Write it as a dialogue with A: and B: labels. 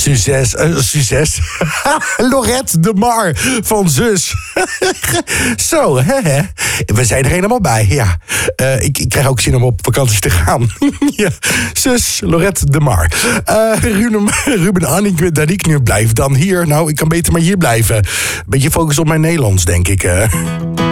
A: Suzes. Lorette de Mar van Zus. Zo, hè? We zijn er helemaal bij, ja. Ik krijg ook zin om op vakantie te gaan. Ja. Zus, Lorette de Mar. Ruben Anning, dat ik nu blijf dan hier. Nou, ik kan beter maar hier blijven. Beetje focus op mijn Nederlands, denk ik.